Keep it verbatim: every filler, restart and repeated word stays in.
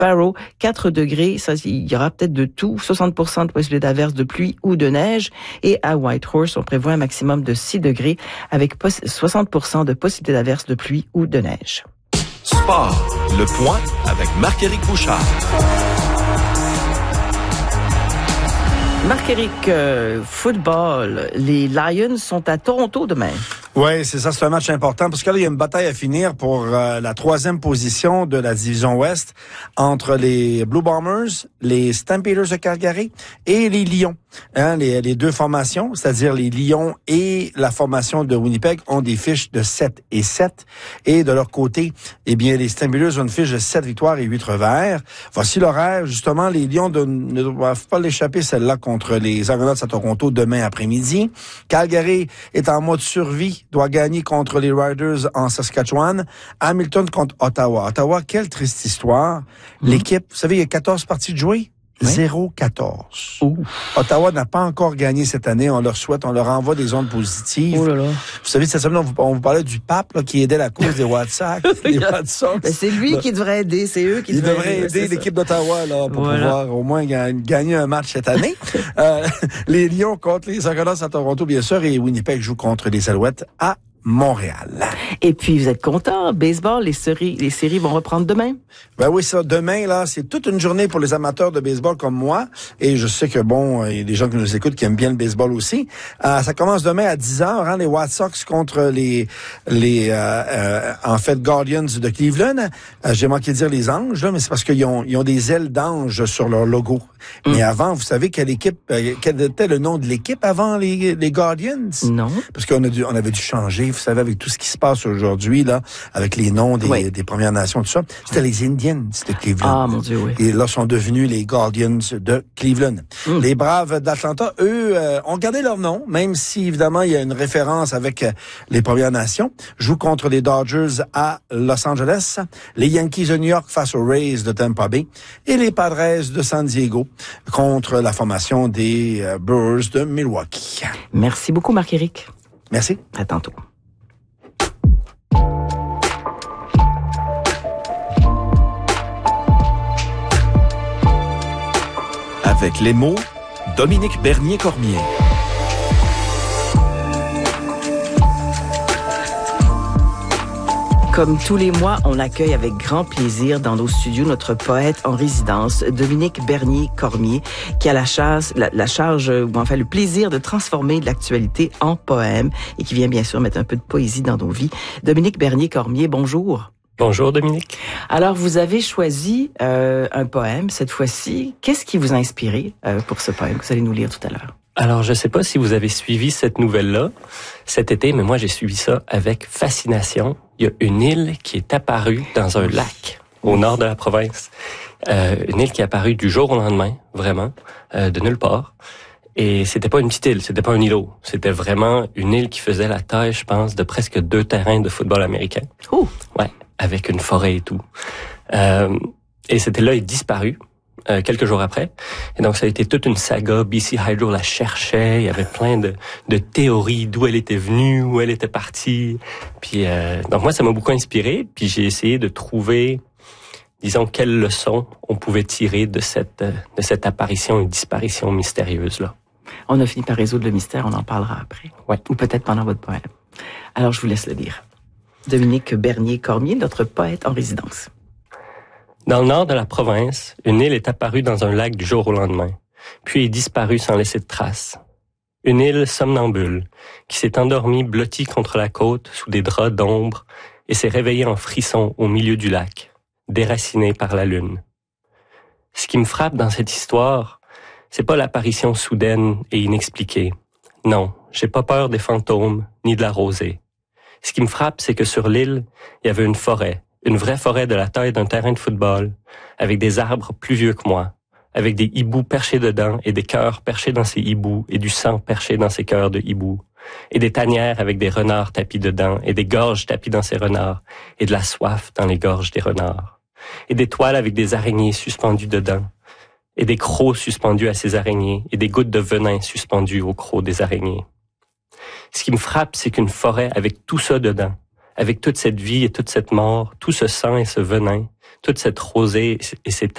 Sparrow, quatre degrés. Ça, il y aura peut-être de tout. soixante pour cent de possibilité d'averse de pluie ou de neige. Et à Whitehorse, on prévoit un maximum de six degrés avec soixante pour cent de possibilité d'averse de pluie ou de neige. Sport, le point avec Marc-Éric Bouchard. Marc-Éric, euh, football, les Lions sont à Toronto demain. Oui, c'est ça, c'est un match important parce que là, il y a une bataille à finir pour euh, la troisième position de la division Ouest entre les Blue Bombers, les Stampeders de Calgary et les Lions. Hein, les, les deux formations, c'est-à-dire les Lions et la formation de Winnipeg, ont des fiches de sept et sept. Et de leur côté, eh bien, les Stampeders ont une fiche de sept victoires et huit revers. Voici l'horaire. Justement, les Lions de, ne doivent pas l'échapper, celle-là, contre les Argonauts à Toronto demain après-midi. Calgary est en mode survie, doit gagner contre les Riders en Saskatchewan. Hamilton contre Ottawa. Ottawa, quelle triste histoire. Mmh. L'équipe, vous savez, il y a quatorze parties de jouer. Oui. zéro quatorze. Ouh. Ottawa n'a pas encore gagné cette année. On leur souhaite, on leur envoie des ondes positives. Oh là là. Vous savez, cette semaine, on vous, on vous parlait du pape là, qui aidait la cause des White Sox. des White Sox. Ben, c'est lui là. Qui devrait aider. C'est eux qui devraient aider. Il devrait aider l'équipe d'Ottawa là, pour voilà. pouvoir au moins gagner un match cette année. euh, les Lions contre les Argonauts à Toronto, bien sûr, et Winnipeg joue contre les Alouettes à Montréal. Et puis, vous êtes content, baseball, les séries, les séries vont reprendre demain? Ben oui, ça, demain, là, c'est toute une journée pour les amateurs de baseball comme moi. Et je sais que, bon, il y a des gens qui nous écoutent qui aiment bien le baseball aussi. Euh, ça commence demain à dix heures, hein, les White Sox contre les, les, euh, euh, en fait, Guardians de Cleveland. Euh, j'ai manqué de dire les Anges, là, mais c'est parce qu'ils ont, ils ont des ailes d'ange sur leur logo. Mm. Mais avant, vous savez quelle équipe, euh, quel était le nom de l'équipe avant les, les Guardians? Non. Parce qu'on a dû, on avait dû changer. Vous savez, avec tout ce qui se passe aujourd'hui, là, avec les noms des, oui. des Premières Nations, tout ça, c'était les Indians, c'était Cleveland. Ah, mon Dieu, oui. Et là, sont devenus les Guardians de Cleveland. Mm. Les Braves d'Atlanta, eux, euh, ont gardé leur nom, même si, évidemment, il y a une référence avec euh, les Premières Nations. Jouent contre les Dodgers à Los Angeles, les Yankees de New York face aux Rays de Tampa Bay et les Padres de San Diego contre la formation des euh, Brewers de Milwaukee. Merci beaucoup, Marc-Éric. Merci. À tantôt. Avec les mots, Dominique Bernier-Cormier. Comme tous les mois, on accueille avec grand plaisir dans nos studios notre poète en résidence, Dominique Bernier-Cormier, qui a la charge, la, la charge, ou enfin le plaisir de transformer l'actualité en poème et qui vient bien sûr mettre un peu de poésie dans nos vies. Dominique Bernier-Cormier, bonjour. Bonjour Dominique. Alors vous avez choisi euh, un poème cette fois-ci. Qu'est-ce qui vous a inspiré euh, pour ce poème que vous allez nous lire tout à l'heure? Alors je ne sais pas si vous avez suivi cette nouvelle-là cet été, mais moi j'ai suivi ça avec fascination. Il y a une île qui est apparue dans un lac au nord de la province. Euh, une île qui est apparue du jour au lendemain, vraiment, euh, de nulle part. Et c'était pas une petite île, c'était pas un îlot. C'était vraiment une île qui faisait la taille, je pense, de presque deux terrains de football américain. Oh! Ouais, avec une forêt et tout. Euh, et cette île-là est disparue euh, quelques jours après. Et donc, ça a été toute une saga. B C Hydro la cherchait. Il y avait plein de, de théories d'où elle était venue, où elle était partie. Puis, euh, donc moi, ça m'a beaucoup inspiré. Puis, j'ai essayé de trouver, disons, quelles leçons on pouvait tirer de cette, de cette apparition et disparition mystérieuse-là. On a fini par résoudre le mystère, on en parlera après. Ouais. Ou peut-être pendant votre poème. Alors, je vous laisse le lire. Dominique Bernier-Cormier, notre poète en résidence. Dans le nord de la province, une île est apparue dans un lac du jour au lendemain, puis est disparue sans laisser de traces. Une île somnambule, qui s'est endormie blottie contre la côte sous des draps d'ombre et s'est réveillée en frisson au milieu du lac, déracinée par la lune. Ce qui me frappe dans cette histoire, c'est pas l'apparition soudaine et inexpliquée. Non, j'ai pas peur des fantômes, ni de la rosée. Ce qui me frappe, c'est que sur l'île, il y avait une forêt, une vraie forêt de la taille d'un terrain de football, avec des arbres plus vieux que moi, avec des hiboux perchés dedans et des cœurs perchés dans ces hiboux et du sang perché dans ces cœurs de hiboux, et des tanières avec des renards tapis dedans et des gorges tapis dans ces renards et de la soif dans les gorges des renards, et des toiles avec des araignées suspendues dedans, et des crocs suspendus à ces araignées et des gouttes de venin suspendues aux crocs des araignées. Ce qui me frappe, c'est qu'une forêt avec tout ça dedans, avec toute cette vie et toute cette mort, tout ce sang et ce venin, toute cette rosée et ces